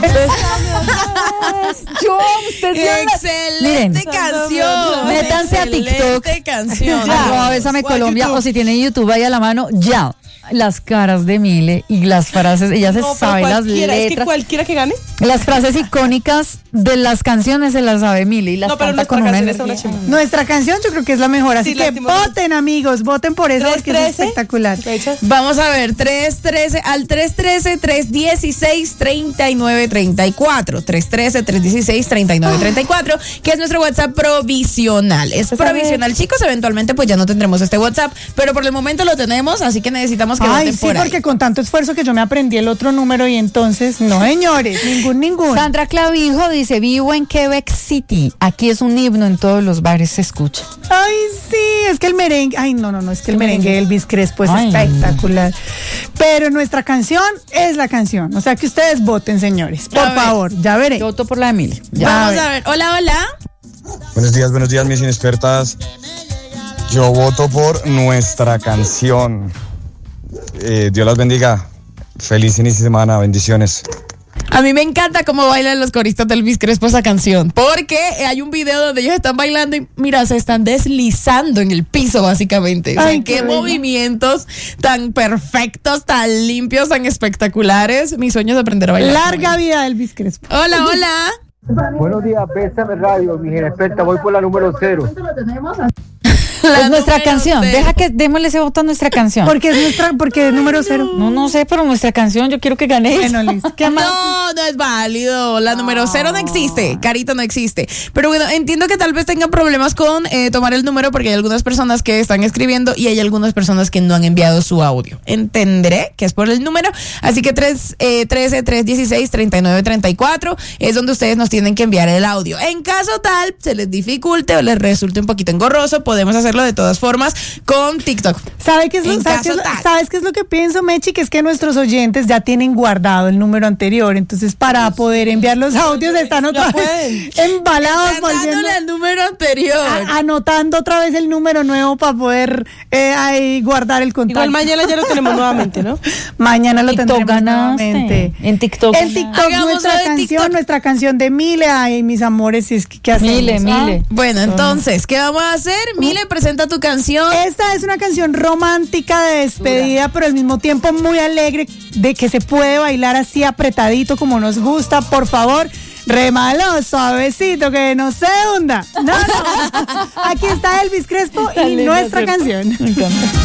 Excelente canción. Métanse a TikTok. Excelente canción. Bésame Colombia, o si tienen YouTube ahí a la mano, ya. Las caras de Mile y las frases, ella se sabe las letras. Es que cualquiera que gane. Las frases icónicas de las canciones se las sabe Mile y las canta con una energía. Nuestra canción yo creo que es la mejor, así Sí, que voten, amigos, voten por eso porque es espectacular. Vamos a ver, 313 al 313-316-3934. 313-316-3934, que es nuestro WhatsApp provisional. Es provisional, chicos, eventualmente pues ya no tendremos este WhatsApp, pero por el momento lo tenemos, así que necesitamos que voten por ahí. Porque con tanto esfuerzo que yo me aprendí el otro número y entonces, no señores, ningún. Sandra Clavijo dice, vivo en Quebec City, aquí es un himno, en todos los bares se escucha. Ay, sí, es que el merengue, no, es que el merengue de Elvis Crespo es espectacular. Pero nuestra canción es la canción, o sea que ustedes voten, señores, por favor, ya veré. Yo voto por la de Mile. Vamos a ver, hola. Buenos días, mis inexpertas. Yo voto por nuestra canción. Dios las bendiga. Feliz inicio de semana, bendiciones. A mí me encanta cómo bailan los coristas de Elvis Crespo esa canción, porque hay un video donde ellos están bailando y mira, se están deslizando en el piso básicamente. O sea, qué movimientos tan perfectos, tan limpios, tan espectaculares. Mi sueño es aprender a bailar. Larga vida Elvis Crespo. Hola. Buenos días, Bésame Radio, mi experta, voy por la número 0. Es nuestra canción. Deja que démosle ese voto a nuestra canción. Porque es número 0. No sé, pero nuestra canción, yo quiero que gane. Bueno, listo. No es válido. La número 0 no existe. Carito, no existe. Pero bueno, entiendo que tal vez tengan problemas con tomar el número porque hay algunas personas que están escribiendo y hay algunas personas que no han enviado su audio. Entenderé que es por el número. Así que 313-316-3934 es donde ustedes nos tienen que enviar el audio. En caso tal se les dificulte o les resulte un poquito engorroso, podemos hacerlo de todas formas con TikTok. ¿Sabes qué es lo que pienso, Mechi? Que es que nuestros oyentes ya tienen guardado el número anterior, entonces para poder enviar los audios están otra vez embalados, dándole al número anterior, anotando otra vez el número nuevo para poder ahí guardar el contacto. Igual mañana ya lo tenemos nuevamente, ¿no? Mañana lo tendremos nuevamente. En TikTok nuestra canción de Mile. Ay, mis amores, es que ¿qué hacemos? Mile. Bueno, entonces, ¿qué vamos a hacer? Mile, presenta tu canción. Esta es una canción romántica de despedida, pero al mismo tiempo muy alegre, de que se puede bailar así apretadito como nos gusta. Por favor, remalo, suavecito, que no se hunda. No. Aquí está Elvis Crespo y nuestra canción. Me encanta.